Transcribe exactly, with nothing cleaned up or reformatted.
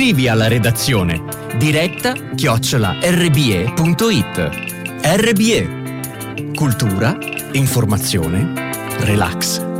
Scrivi alla redazione diretta chiocciola erre bi e punto it. erre bi e. Cultura, informazione, relax.